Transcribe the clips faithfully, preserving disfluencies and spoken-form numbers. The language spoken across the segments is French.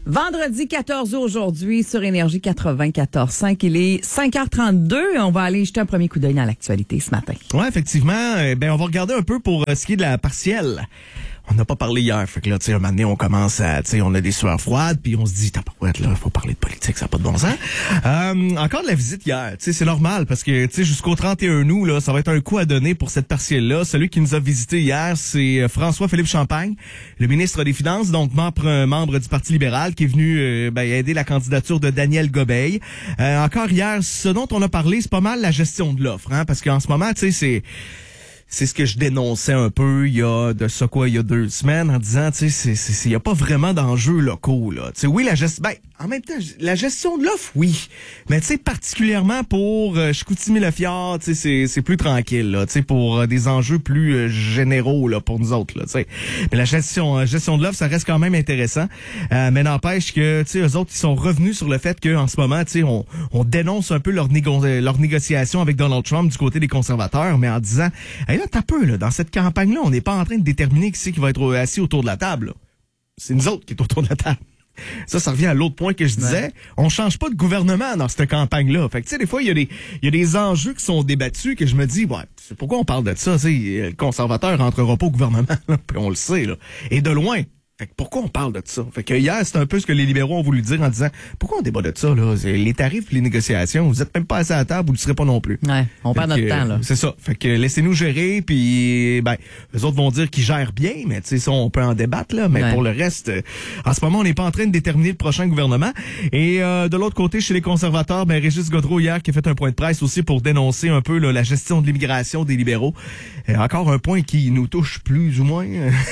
Vendredi quatorze aujourd'hui sur Énergie quatre-vingt-quatorze cinq. Il est cinq heures trente-deux. On va aller jeter un premier coup d'œil dans l'actualité ce matin. Ouais, effectivement. Eh ben, on va regarder un peu pour euh, ce qui est de la partielle. On n'a pas parlé hier, fait que là, tu sais, un moment donné, on commence à, tu sais, on a des sueurs froides, puis on se dit, tabarouette, là, faut parler de politique, ça n'a pas de bon sens. Euh, encore de la visite hier, tu sais, c'est normal, parce que, tu sais, jusqu'au trente et un août, là, ça va être un coup à donner pour cette partielle-là. Celui qui nous a visité hier, c'est François-Philippe Champagne, le ministre des Finances, donc membre, membre du Parti libéral, qui est venu euh, ben, aider la candidature de Daniel Gobeil. Euh, encore hier, ce dont on a parlé, c'est pas mal la gestion de l'offre, hein, parce qu'en ce moment, tu sais, c'est... C'est ce que je dénonçais un peu il y a de ça quoi il y a deux semaines en disant tu sais c'est c'est il y a pas vraiment d'enjeux locaux là. Tu sais oui la gestion ben en même temps la gestion de l'offre oui, mais tu sais particulièrement pour euh, Chicoutimi-Le-Fjord, tu sais c'est c'est plus tranquille là, tu sais pour euh, des enjeux plus euh, généraux là pour nous autres là, tu sais. Mais la gestion euh, gestion de l'offre ça reste quand même intéressant. Euh, mais n'empêche que tu sais eux autres ils sont revenus sur le fait que en ce moment tu sais on on dénonce un peu leur négo leur négociation avec Donald Trump du côté des conservateurs, mais en disant hey, là, t'as peu, là, dans cette campagne-là, on n'est pas en train de déterminer qui c'est qui va être assis autour de la table. Là. C'est nous autres qui est autour de la table. Ça, ça revient à l'autre point que je disais. Ouais. On change pas de gouvernement dans cette campagne-là. Fait que, tu sais, des fois, il y a des, il y a des enjeux qui sont débattus que je me dis, ouais, c'est pourquoi on parle de ça, tu sais, le conservateur rentrera pas au gouvernement, là, puis on le sait, là. Et de loin. Fait que pourquoi on parle de ça? Fait que hier, c'est un peu ce que les libéraux ont voulu dire en disant, pourquoi on débat de ça, là? Les tarifs et les négociations, vous êtes même pas assis à la table, vous le serez pas non plus. Ouais, on fait perd notre que, temps, là. C'est ça. Fait que laissez-nous gérer, puis ben, les autres vont dire qu'ils gèrent bien, mais tu sais, ça, on peut en débattre, là. Mais ouais. Pour le reste, euh, en ce moment, on n'est pas en train de déterminer le prochain gouvernement. Et euh, de l'autre côté, chez les conservateurs, ben, Régis Godreau, hier, qui a fait un point de presse aussi pour dénoncer un peu là, la gestion de l'immigration des libéraux. Et encore un point qui nous touche plus ou moins...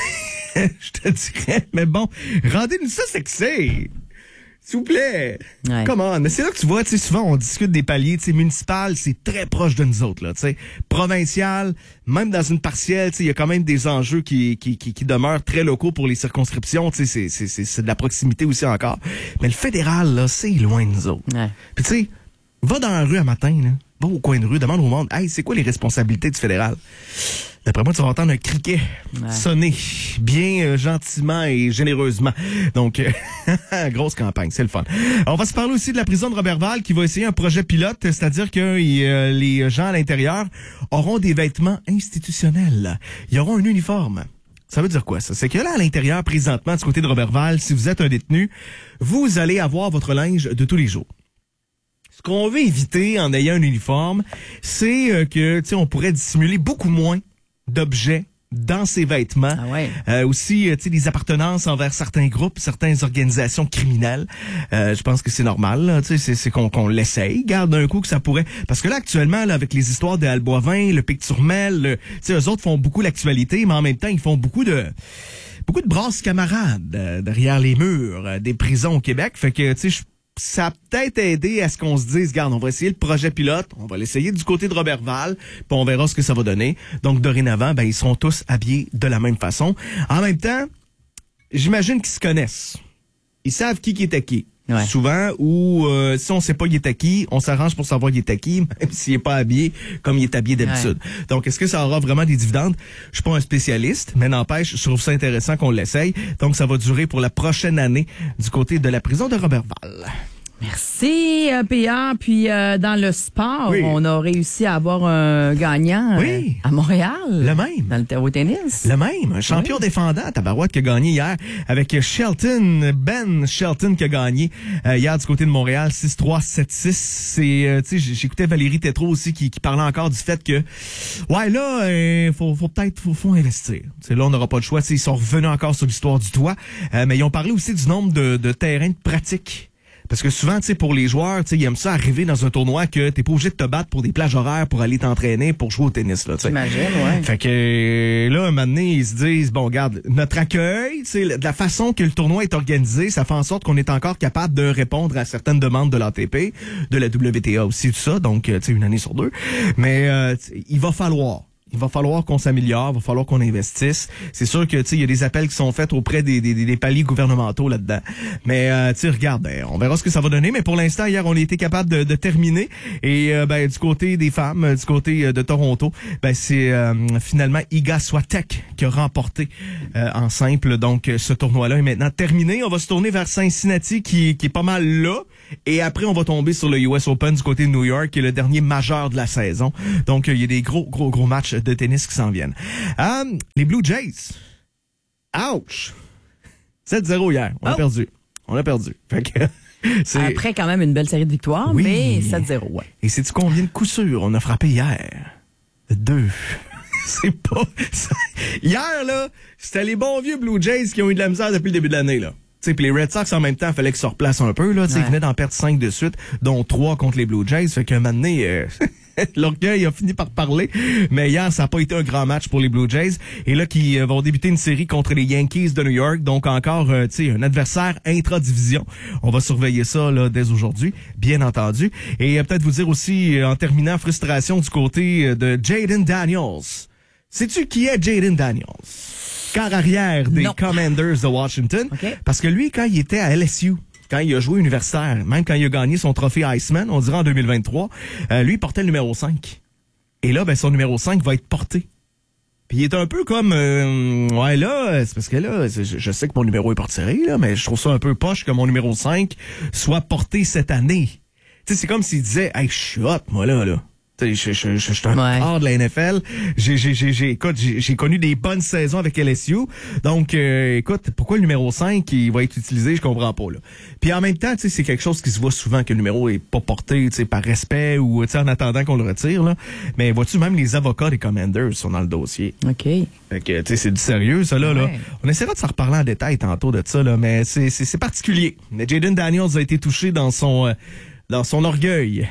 je te dirais, mais bon, rendez-nous ça sexy. S'il vous plaît. Ouais. Comment? Mais c'est là que tu vois, tu sais, souvent, on discute des paliers, tu sais, municipal, c'est très proche de nous autres, là, tu sais. Provincial, même dans une partielle, tu sais, il y a quand même des enjeux qui, qui, qui, qui demeurent très locaux pour les circonscriptions, tu sais, c'est, c'est, c'est, c'est de la proximité aussi encore. Mais le fédéral, là, c'est loin de nous autres. Ouais. Puis tu sais, va dans la rue un matin, là, va au coin de rue, demande au monde, hey, c'est quoi les responsabilités du fédéral? D'après moi, tu vas entendre un criquet ouais. sonner bien euh, gentiment et généreusement. Donc, euh, grosse campagne, c'est le fun. On va se parler aussi de la prison de Roberval qui va essayer un projet pilote, c'est-à-dire que euh, les gens à l'intérieur auront des vêtements institutionnels. Ils auront un uniforme. Ça veut dire quoi, ça? C'est que là, à l'intérieur, présentement, du côté de Roberval, si vous êtes un détenu, vous allez avoir votre linge de tous les jours. Ce qu'on veut éviter en ayant un uniforme, c'est euh, que, tu sais, on pourrait dissimuler beaucoup moins d'objets dans ses vêtements. Ah ouais. Euh, aussi, tu sais, des appartenances envers certains groupes, certaines organisations criminelles. Euh, je pense que c'est normal, tu sais, c'est, c'est qu'on, qu'on l'essaye. Garde d'un coup que ça pourrait... Parce que là, actuellement, là, avec les histoires de Alboivin, le Pic-Turmel, tu sais, eux autres font beaucoup l'actualité, mais en même temps, ils font beaucoup de... beaucoup de brasses camarades euh, derrière les murs euh, des prisons au Québec. Fait que, tu sais, je ça a peut-être aidé à ce qu'on se dise, regarde, on va essayer le projet pilote, on va l'essayer du côté de Roberval, puis on verra ce que ça va donner. Donc, dorénavant, ben, ils seront tous habillés de la même façon. En même temps, j'imagine qu'ils se connaissent. Ils savent qui qui est à qui. Ouais. Souvent, ou euh, si on sait pas il est à qui, on s'arrange pour savoir il est à qui, même s'il est pas habillé comme il est habillé d'habitude. Ouais. Donc, est-ce que ça aura vraiment des dividendes? Je suis pas un spécialiste, mais n'empêche, je trouve ça intéressant qu'on l'essaye. Donc, ça va durer pour la prochaine année du côté de la prison de Roberval. Merci, euh, P A. Puis, euh, dans le sport, oui. on a réussi à avoir un gagnant oui. euh, à Montréal. Le même. Dans le terreau tennis. Le même. Un champion oui. défendant, Tabarouette, qui a gagné hier avec Shelton, Ben Shelton, qui a gagné euh, hier du côté de Montréal, six trois, sept six. C'est, euh, tu sais, j'écoutais Valérie Tétrault aussi qui, qui parlait encore du fait que, ouais, là, euh, faut, faut peut-être, faut, faut investir. T'sais, là, on n'aura pas le choix. T'sais, ils sont revenus encore sur l'histoire du toit. Euh, mais ils ont parlé aussi du nombre de, de terrains de pratique. Parce que souvent, tu sais, pour les joueurs, tu sais, ils aiment ça arriver dans un tournoi que t'es pas obligé de te battre pour des plages horaires pour aller t'entraîner pour jouer au tennis, là, tu sais. J'imagine, ouais. Fait que, là, un moment donné, ils se disent, bon, regarde, notre accueil, tu sais, de la façon que le tournoi est organisé, ça fait en sorte qu'on est encore capable de répondre à certaines demandes de l'A T P, de la W T A aussi, tout ça, donc, tu sais, une année sur deux. Mais, euh, il va falloir. il va falloir qu'on s'améliore, il va falloir qu'on investisse. C'est sûr que, tu sais, il y a des appels qui sont faits auprès des, des, des paliers gouvernementaux là-dedans. Mais, euh, tu sais, regarde, ben, on verra ce que ça va donner. Mais pour l'instant, hier, on a été capable de, de terminer. Et, euh, ben, du côté des femmes, du côté de Toronto, ben, c'est euh, finalement Iga Swiatek qui a remporté euh, en simple. Donc, ce tournoi-là est maintenant terminé. On va se tourner vers Cincinnati qui, qui est pas mal là. Et après, on va tomber sur le U S Open du côté de New York, qui est le dernier majeur de la saison. Donc, il y a des gros, gros, gros matchs de tennis qui s'en viennent. Euh, les Blue Jays. Ouch! sept zéro hier. On oh. a perdu. On a perdu. Fait que, c'est... Après, quand même, une belle série de victoires, oui. mais sept zéro, ouais. Et sais-tu combien de coups sûrs on a frappé hier? Deux. C'est pas... Ça... Hier, là, c'était les bons vieux Blue Jays qui ont eu de la misère depuis le début de l'année, là. Puis les Red Sox, en même temps, il fallait qu'ils se replacent un peu. Là, ouais. Ils venaient d'en perdre cinq de suite, dont trois contre les Blue Jays. Fait qu'un moment donné, euh, l'orgueil a fini par parler. Mais hier, ça n'a pas été un grand match pour les Blue Jays. Et là, qui euh, vont débuter une série contre les Yankees de New York. Donc encore euh, un adversaire intra-division. On va surveiller ça là dès aujourd'hui, bien entendu. Et euh, peut-être vous dire aussi, euh, en terminant, frustration du côté euh, de Jaden Daniels. Sais-tu qui est Jaden Daniels? Quart arrière des non. Commanders de Washington. Okay. Parce que lui, quand il était à L S U, quand il a joué universitaire, même quand il a gagné son trophée Iceman, on dirait en deux mille vingt-trois, euh, lui, il portait le numéro cinq. Et là, ben son numéro cinq va être porté. Puis il est un peu comme... Euh, ouais, là, c'est parce que là, je, je sais que mon numéro est pas retiré, là, mais je trouve ça un peu poche que mon numéro cinq soit porté cette année. Tu sais, c'est comme s'il disait « Hey, je suis hot, moi, là, là. » Je, je, je, je suis un ouais. hors de la N F L. J'ai, j'ai, j'ai, j'ai, écoute, j'ai, j'ai connu des bonnes saisons avec L S U. Donc, euh, écoute, pourquoi le numéro cinq il va être utilisé, je comprends pas, là. Puis en même temps, tu sais, c'est quelque chose qui se voit souvent que le numéro est pas porté, tu sais, par respect ou, tu sais, en attendant qu'on le retire, là. Mais vois-tu, même les avocats des Commanders sont dans le dossier. OK. Fait que, tu sais, c'est du sérieux, ça, là, ouais. là. On essaiera de s'en reparler en détail tantôt de ça, là, mais c'est, c'est, c'est particulier. Mais Jaden Daniels a été touché dans son, euh, dans son orgueil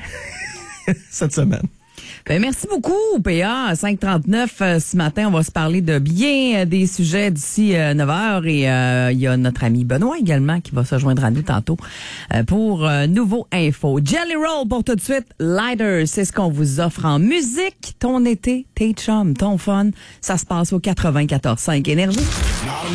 cette semaine. Ben, merci beaucoup, P A. cinq trente-neuf, euh, ce matin, on va se parler de bien euh, des sujets d'ici euh, neuf heures. Et il euh, y a notre ami Benoît également qui va se joindre à nous tantôt euh, pour euh, nouveau info. Jelly Roll pour tout de suite. Lighter, c'est ce qu'on vous offre en musique. Ton été, tes chums, ton fun. Ça se passe au quatre-vingt-quatorze cinq Énergie.